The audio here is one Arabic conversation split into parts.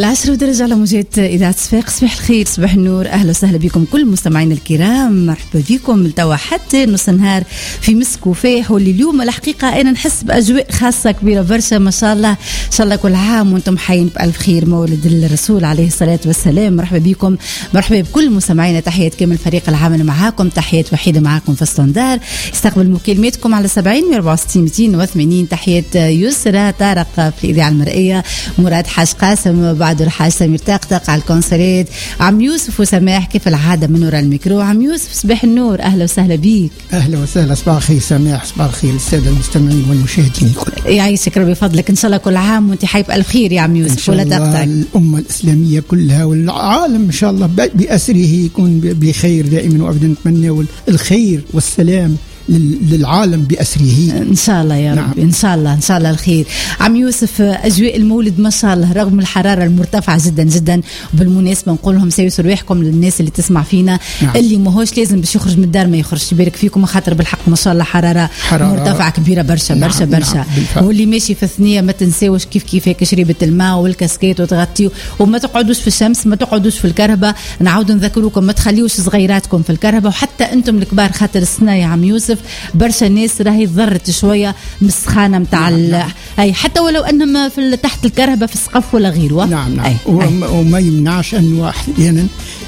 10:10 على موجات إذاعة صفاق. صباح الخير، صباح النور، أهلا وسهلا بكم كل مستمعينا الكرام. مرحبا بكم لتوا حتى نص النهار في مسك وفاح. واللي اليوم الحقيقة أنا نحس بأجواء خاصة كبيرة برشا. ما شاء الله إن شاء الله كل عام وأنتم حيين بألف خير، مولد الرسول عليه الصلاة والسلام. مرحبا بكم، مرحبا بكل مستمعينا. تحيات كامل فريق العمل معاكم، تحيات وحيدة معاكم في الستاندار. يستقبل مكالماتكم على 70 164 280. تحيات يسرى طارق في الإذاعة المرئية، مراد حاج قاسم، بعد الحاج سمير طقطق على الكونسريت، عم يوسف وسماح كيف العادة من وراء الميكرو. عم يوسف صباح النور، أهلا وسهلا بيك. أهلا وسهلا، صباح الخير سماح، صباح الخير السادة المستمعين والمشاهدين الكل. يعيشك ربي فضلك، إن شاء الله كل عام وأنت حي بألف خير يا عم يوسف. ولا تقطع الأمة الإسلامية كلها والعالم إن شاء الله بأسره يكون بخير دائما وأبدا. نتمنى الخير والسلام للعالم بأسره إن شاء الله يا نعم. رب، إن شاء الله إن شاء الله الخير. عم يوسف، أجواء المولد ما شاء الله رغم الحرارة المرتفعة جدا جدا، وبالمناسبة نقول لهم سيسوا رواحكم للناس اللي تسمع فينا نعم. اللي ماهوش لازم باش يخرج من الدار ما يخرجش، يبارك فيكم، خاطر بالحق ما شاء الله حرارة مرتفعة كبيرة برشا نعم. برشا برشا. نعم. واللي ماشي في الثنية ما تنساوش كيف هيك شريبة الماء والكاسكيت وتغطيو، وما تقعدوش في الشمس، ما تقعدوش في الكهرباء. نعاود نذكروكم ما تخليوش صغيراتكم في الكهرباء، وحتى أنتم الكبار، خاطر السنة يا عم يوسف برشا الناس راهي ضرت شويه من السخانه نتاع اي، حتى ولو انهم في تحت الكهرباء في السقف ولا غيره. نعم نعم. وما يمنعش انه احيانا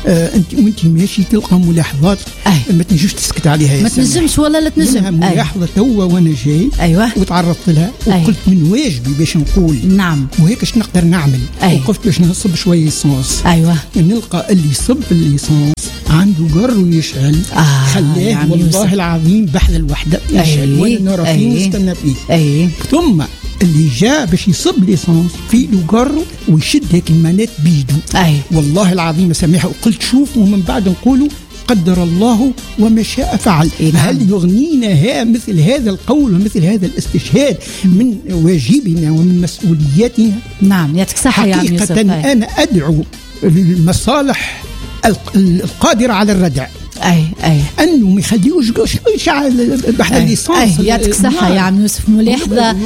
انت ماشي تلقى ملاحظات ما تنجمش تسكت عليها، ما تنجمش والله لا تنجم. ملاحظه توا وانا جاي ايوه وتعرضت لها وقلت من واجبي باش نقول نعم وهيك اش نقدر نعمل. وقفت باش نصب شويه صوص. ايوه نلقى اللي يصب الليسانس عنده قر ويشعل. خلاه والله العظيم بحذا الوحده يشعل وانا نرى فيه نستنى فيه. ثم اللي جاء باش يصب ليسانس في له قر ويشد هيك المانات بيدو. والله العظيم سامحه، وقلت شوف، ومن بعد نقولوا قدر الله وما شاء فعل. هل يغنينا مثل هذا القول ومثل هذا الاستشهاد من واجبنا ومن مسؤولياتنا؟ نعم يعطيك الصحة يا عم يوسف. حقيقة أنا أدعو المصالح القادرة على الردع انه ما يخليوش يشعل بحث الليسانس. يعطيك الصحة يا عم يوسف. ملاحظة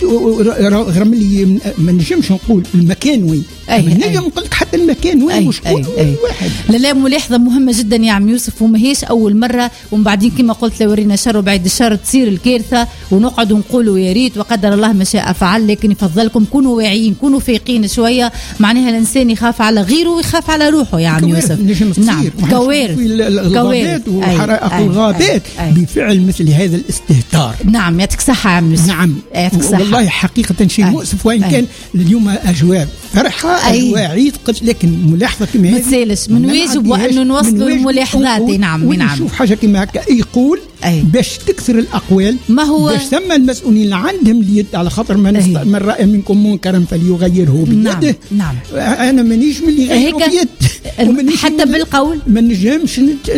رغم اللي ما نجمش نقول المكان وين، نجم نقول لك حتى المكان وين وشكون واحد. لا ملاحظة مهمة جدا يا عم يوسف، وماهيش أول مرة، ومن بعدين كما قلت لو ورينا شر وبعد الشر تصير الكارثة ونقعد ونقولوا يا ريت وقدر الله ما شاء فعل. لكن يفضلكم كونوا واعيين، كونوا فايقين شوية. معناها الإنسان يخاف على غيره ويخاف على روحه يا عم يوسف. نعم كوارث الغابات وحرائق الغابات بفعل مثل هذا الاستهتار. نعم يعطيك الصحة يا عم يوسف. نعم والله حقيقة شيء مؤسف، وإن كان اليوم أجواء فرحة أجواء عيد، لكن ملاحظة كما هذه ما تسالش من واجب وأنه نوصلوا الملاحظات. نعم نشوف حاجة كما هكا يقول باش تكثر الأقوال، ما هو باش ثم المسؤولين عندهم اليد، على خاطر من رأى منكم منكرا فليغيره بيده. نعم أنا مانيش من اللي يغيره بيد حتى بالقول ما نجمش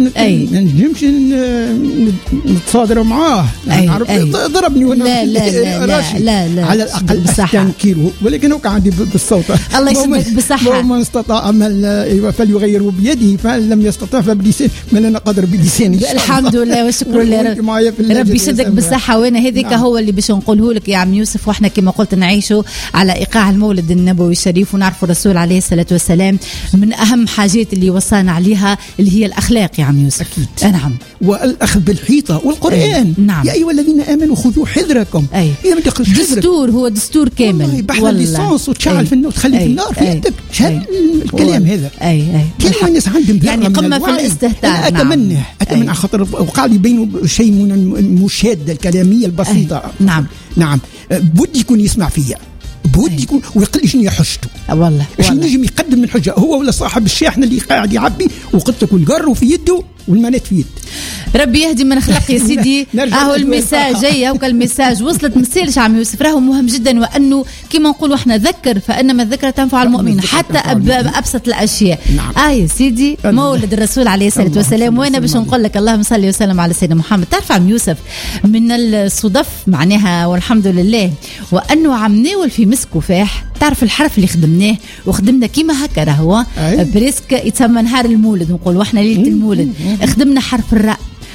نتصادر معاه. نعرف ضربني وانا لا على الأقل أستنكره، ولكن هو عندي بالصوت. الله يسلمك بالصحة. ومن استطاع فليغيره بيده، فإن لم يستطع فبلسانه، من أنا قادر بلساني. الحمد لله والشكر لله، ربي يشدك بالصحة. وانا هذيك هو اللي باش نقوله لك يا عم يوسف. واحنا كما قلت نعيشوا على إيقاع المولد النبوي الشريف، ونعرفوا الرسول عليه الصلاة والسلام من أهم حاجات اللي وصانا عليها اللي هي الأخلاق يا عم يوسف. نعم، والأخذ بالحيطة والقرآن. نعم. يا أيها الذين آمنوا خذوا حذركم. إذا ما تاخذش دستور، هو دستور كامل. بحث الليسانس وتشعل في النار وتخلي في النار في يدك. شهد الكلام هذا. كل الناس عندهم يعني قمة في الاستهتار. أتمنى خاطر وقع لي بينه شيء من المشادة الكلامية البسيطة. نعم بدي يكون يسمع فيا، بودي يكون ويقول لي شنو حجته. والله باش نجم يقدم من حجه هو ولا صاحب الشاحنه اللي قاعد يعبي، وقلت لك القر في يده والمانات في يد. ربي يهدي من خلق يا سيدي. اهو الميساج جاي، هو الميساج وصلت. مسالش عم يوسف، راهو مهم جدا، وانه كما نقولوا احنا ذكر فانما الذكرى تنفع المؤمن حتى بابسط الاشياء. يا سيدي مولد الرسول عليه الصلاه والسلام. وانا باش نقول لك اللهم صل وسلم على سيدنا محمد. تعرف عم يوسف من الصدف معناها والحمد لله وانه عم ناول في مسك وفاح. تعرف الحرف اللي خدمناه وخدمنا كيما هكا راهو بريسك يتسمى نهار المولد، نقول واحنا ليله المولد خدمنا حرف الراء،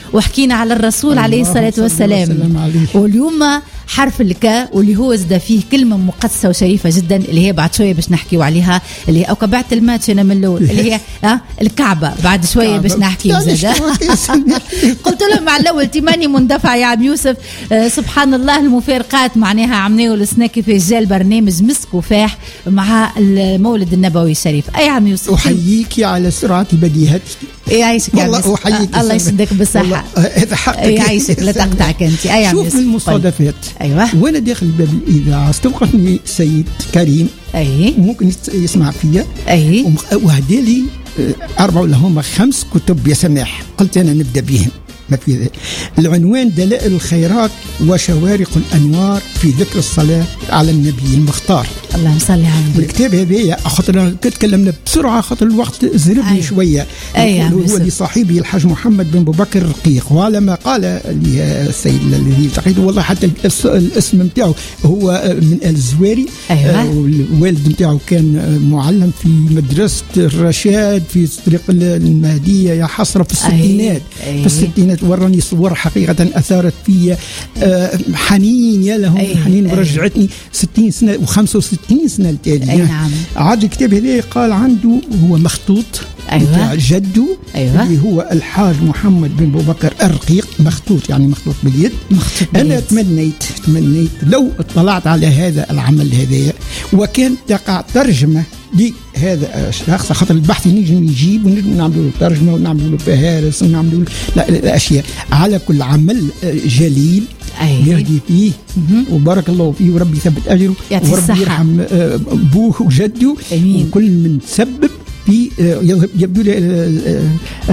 وحكينا على الرسول عليه الصلاة والسلام. واليوم حرف الكاء واللي هو زاد فيه كلمة مقدسة وشريفة جدا اللي هي بعد شوية باش نحكيو عليها، اللي هي أو كبعت الماتش أنا من الأول اللي هي الكعبة. بعد شوية باش نحكي زاد. قلت لهم مع الأول تيماني مندفع يا عم يوسف. سبحان الله المفارقات معناها عمناو لسنا كيفاش جا البرنامج مسك وفاح مع المولد النبوي الشريف. أي عم يوسف أحييك على سرعة بديهتك. يعيشك يا والله أحييك. الله يسدك بالصحة. هذا حقك. يعيشك لا تقطعك أنت. أي عم يوسف. شوف المصادفات. أيوة. وأنا داخل باب الإذاعة استوقفني سيد كريم. أي. ممكن يسمع فيا. أي. وهدالي 4 ولا هما 5 كتب يا سماح. قلت أنا نبدأ بهم. ما في ذلك. العنوان دلائل الخيرات وشوارق الأنوار في ذكر الصلاة على النبي المختار. اللهم صل على النبي. والكتاب هذا خاطر تكلمنا بسرعة خاطر الوقت زربني شوية. هو لصاحبي الحاج محمد بن أبو بكر الرقيق، وعلى ما قال لي السيد الذي التقيته والله حتى الاسم نتاعو هو من آل الزواري. والوالد نتاعو كان معلم في مدرسة الرشاد في طريق المهدية يا حسرة في الستينات. في الستينات وراني صور حقيقة أثارت في حنين يا لهم حنين ورجعتني 60 سنة و65 سنة التالية. نعم. عاد الكتاب هذا قال عنده هو مخطوط بتاع جده اللي هو الحاج محمد بن أبو بكر الرقيق، مخطوط يعني مخطوط باليد. أنا تمنيت لو اطلعت على هذا العمل هذا وكان تقع ترجمة لهذا الشخص، خاطر البحث نجم يجيب ونجم نعملوا له ترجمة ونعملوا له فهارس ونعملوا له أشياء. على كل عمل جليل يهدي فيه وبارك الله فيه وربي يثبت أجره وربي يرحم أبوه وجده وكل من تسبب في يبدو لي